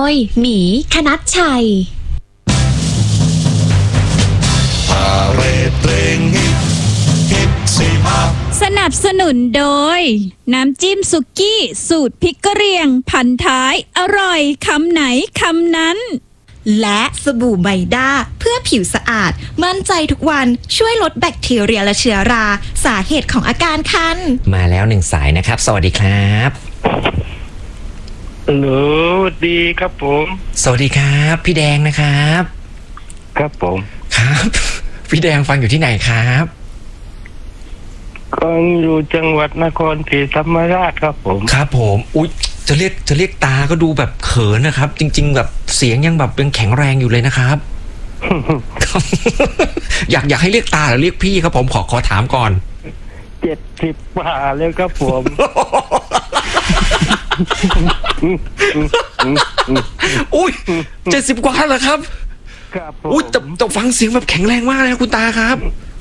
ยหมีคณัชชัยพาเรดเพลงฮิตสีภาพสนับสนุนโดยน้ำจิ้มสุกี้สูตรพริกกะเหรี่ยงพันท้ายอร่อยคำไหนคำนั้นและสบู่ไมด้าเพื่อผิวสะอาดมั่นใจทุกวันช่วยลดแบคทีเรียและเชื้อราสาเหตุของอาการคันมาแล้วหนึ่งสายนะครับสวัสดีครับฮัลโหลดีครับผมสวัสดีครับพี่แดงนะครับครับผมครับพี่แดงฟังอยู่ที่ไหนครับก็อยู่จังหวัดนครศรีธรรมราชครับผมครับผมอุ๊ยจะเรียกตาก็ดูแบบเขินนะครับจริงๆแบบเสียงยังแบบยังแข็งแรงอยู่เลยนะครับ อยากให้เรียกตาหรือเรียกพี่ครับผมขอถามก่อน 70 กว่าแล้วครับผมอุ้ย70 กว่าเหรอครับครับผมอุ้ยแต่ฟังเสียงแบบแข็งแรงมากเลยคุณตาครับ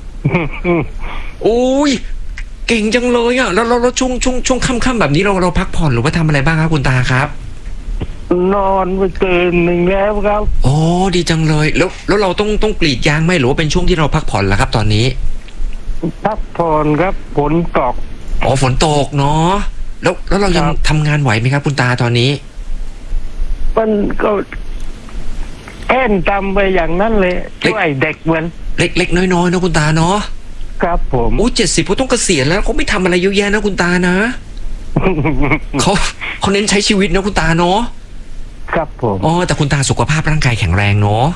อุ้ยเก่งจังเลยอ่ะแล้วช่วงค่ำๆแบบนี้เราพักผ่อนหรือว่าทำอะไรบ้างครับคุณตาครับนอนไปคืนหนึ่งแล้วครับโอ้ดีจังเลยแล้วเราต้องกรีดยางไหมหรือว่าเป็นช่วงที่เราพักผ่อนล่ะครับตอนนี้พักผ่อนครับฝนตกอ๋อฝนตกเนาะแล้วเรายังทำงานไหวไหมครับคุณตาตอนนี้มันก็แค่นทำไปอย่างนั้นเลยช่วยเด็กเหมือนเล็กๆน้อยๆนะคุณตาเนาะครับผมโอ้70เขาต้องเกษียณแล้วเขาไม่ทำอะไรเยอะแยะนะคุณตานะ เขาเน้นใช้ชีวิตนะคุณตาเนาะครับผมอ๋อแต่คุณตาสุขภาพร่างกายแข็งแรงเนาะ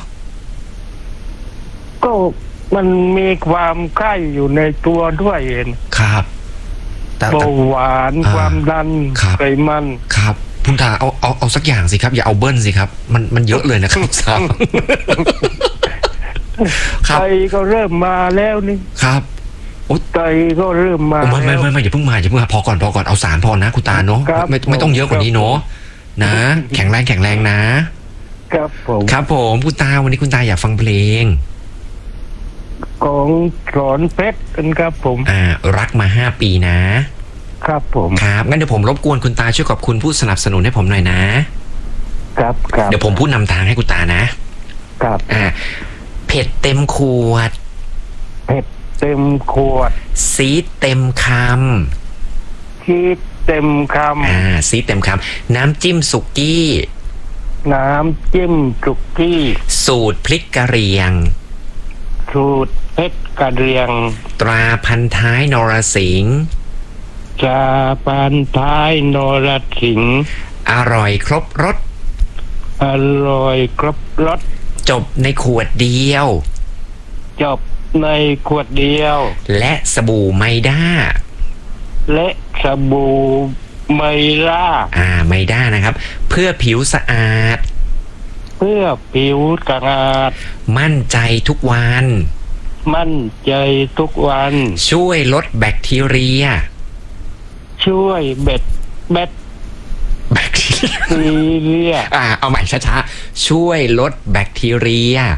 ก็มันมีความไข้อยู่ในตัวด้วยเองครับเบาหวานความดันไขมันครับคุณตาเอาสักอย่างสิครับอย่าเอาเบิ้ลสิครับมันเยอะเลยนะครับครับไตก็เริ่มมาแล้วนี่ครับโอ้ไตก็เริ่มมาไม่อย่าเพิ่งมาพอก่อนเอา3พอนะคุณตาเนาะไม่ต้องเยอะกว่านี้เนาะนะแข็งแรงนะครับผมคุณตาวันนี้คุณตาอยากฟังเพลงของสอนเพชรกันครับผมรักมา5 ปีนะครับผมครับงั้นเดี๋ยวผมรบกวนคุณตาช่วยขอบคุณผู้สนับสนุนให้ผมหน่อยนะครับเดี๋ยวผมพูดนำทางให้คุณตานะครับเผ็ดเต็มขวดเผ็ดเต็มขวดซีดเต็มคำซีดเต็มคำซีดเต็มคำน้ำจิ้มสุกี้น้ำจิ้มสุกี้สูตรพริกกะเหรี่ยงสูตรเพชรกะเหรี่ยงตราพันท้ายนรสิงห์ตราพันท้ายนรสิงห์อร่อยครบรสอร่อยครบรสจบในขวดเดียวจบในขวดเดียวและสบู่ไมด้าและสบู่ไมด้าไมด้านะครับเพื่อผิวสะอาดเพื่อผิวสะอาดมั่นใจทุกวันมั่นใจทุกวันช่วยลดแบคทีเรียช่วยแบคทีเรียเอาใหม่ช้าๆช่วยลดแบคทีเรีย